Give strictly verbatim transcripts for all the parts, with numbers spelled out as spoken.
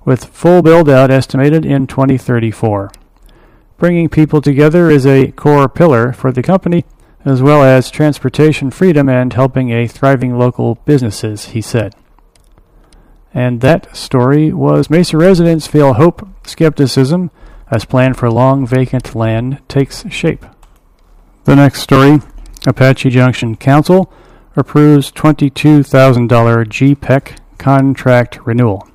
with full build-out estimated in twenty thirty-four. Bringing people together is a core pillar for the company, as well as transportation freedom and helping a thriving local businesses, he said. And that story was Mesa residents feel hope, skepticism, as plan for long vacant land takes shape. The next story, Apache Junction Council approves twenty-two thousand dollars G P E C contract renewal.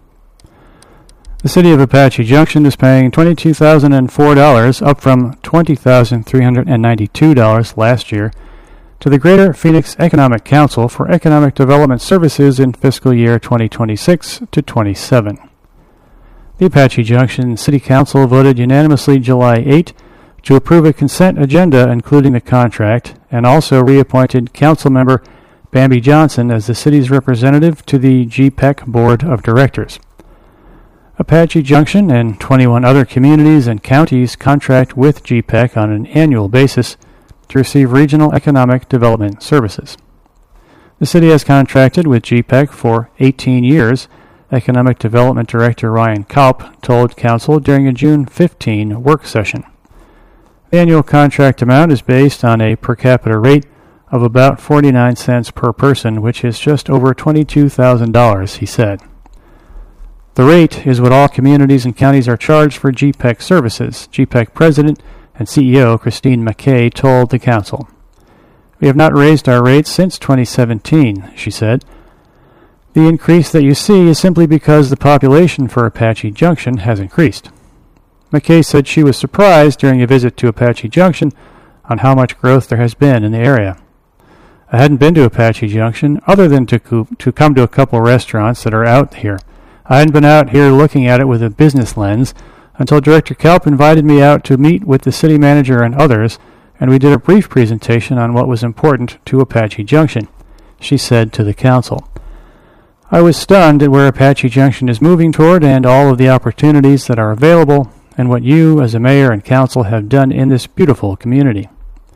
The city of Apache Junction is paying twenty-two thousand four dollars, up from twenty thousand three hundred ninety-two dollars last year, to the Greater Phoenix Economic Council for Economic Development Services in fiscal year twenty twenty-six to twenty-seven. The Apache Junction City Council voted unanimously July eighth to approve a consent agenda including the contract, and also reappointed council member Bambi Johnson as the city's representative to the G P E C Board of Directors. Apache Junction and twenty-one other communities and counties contract with G P E C on an annual basis to receive regional economic development services. The city has contracted with G P E C for eighteen years, Economic Development Director Ryan Kaup told Council during a June fifteenth work session. The annual contract amount is based on a per capita rate of about forty-nine cents per person, which is just over twenty-two thousand dollars, he said. The rate is what all communities and counties are charged for G P E C services, G P E C President and C E O Christine McKay told the Council. We have not raised our rates since twenty seventeen, she said. The increase that you see is simply because the population for Apache Junction has increased. McKay said she was surprised during a visit to Apache Junction on how much growth there has been in the area. I hadn't been to Apache Junction other than to, co- to come to a couple restaurants that are out here. I hadn't been out here looking at it with a business lens until Director Kaup invited me out to meet with the city manager and others, and we did a brief presentation on what was important to Apache Junction, she said to the Council. I was stunned at where Apache Junction is moving toward and all of the opportunities that are available and what you as a mayor and council have done in this beautiful community.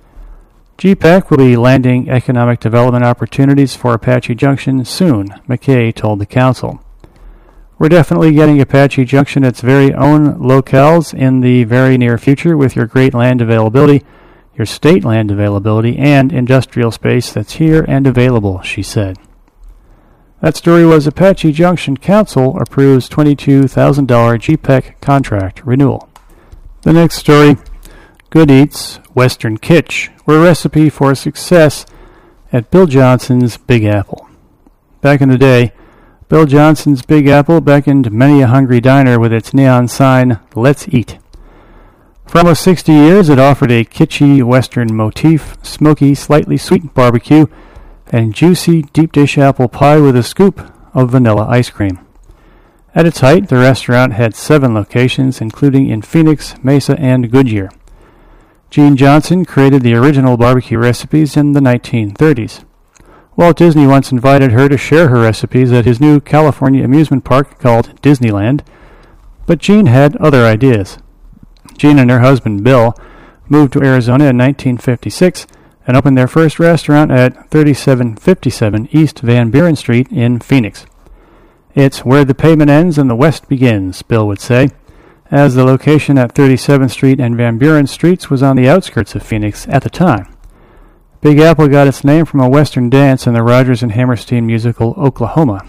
G P E C will be landing economic development opportunities for Apache Junction soon, McKay told the Council. We're definitely getting Apache Junction its very own locales in the very near future with your great land availability, your state land availability, and industrial space that's here and available, she said. That story was Apache Junction Council approves twenty-two thousand dollars G P E C contract renewal. The next story, Good Eats Western Kitsch were a recipe for success at Bill Johnson's Big Apple. Back in the day, Bill Johnson's Big Apple beckoned many a hungry diner with its neon sign, Let's Eat. For almost sixty years, it offered a kitschy Western motif, smoky, slightly sweet barbecue, and juicy deep dish apple pie with a scoop of vanilla ice cream. At its height, the restaurant had seven locations, including in Phoenix, Mesa, and Goodyear. Gene Johnson created the original barbecue recipes in the nineteen thirties. Walt Disney once invited her to share her recipes at his new California amusement park called Disneyland, but Gene had other ideas. Gene and her husband, Bill, moved to Arizona in nineteen fifty-six and opened their first restaurant at thirty-seven fifty-seven East Van Buren Street in Phoenix. It's where the pavement ends and the west begins, Bill would say, as the location at thirty-seventh Street and Van Buren Streets was on the outskirts of Phoenix at the time. Big Apple got its name from a Western dance in the Rodgers and Hammerstein musical Oklahoma.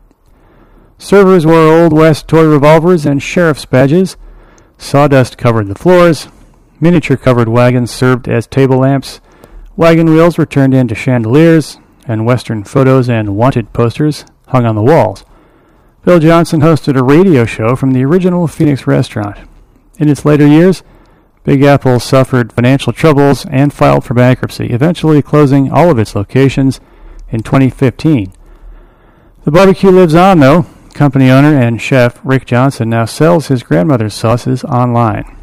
Servers wore Old West toy revolvers and sheriff's badges. Sawdust covered the floors. Miniature-covered wagons served as table lamps. Wagon wheels were turned into chandeliers, and Western photos and wanted posters hung on the walls. Bill Johnson hosted a radio show from the original Phoenix restaurant. In its later years, Big Apple suffered financial troubles and filed for bankruptcy, eventually closing all of its locations in twenty fifteen. The barbecue lives on, though. Company owner and chef Rick Johnson now sells his grandmother's sauces online.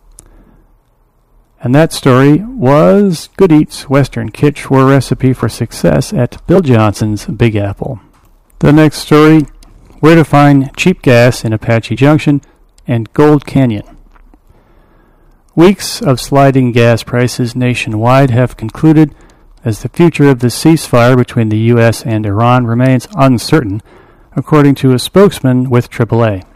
And that story was Good Eats Western Kitsch were a recipe for success at Bill Johnson's Big Apple. The next story, where to find cheap gas in Apache Junction and Gold Canyon. Weeks of sliding gas prices nationwide have concluded as the future of the ceasefire between the U S and Iran remains uncertain, according to a spokesman with triple A.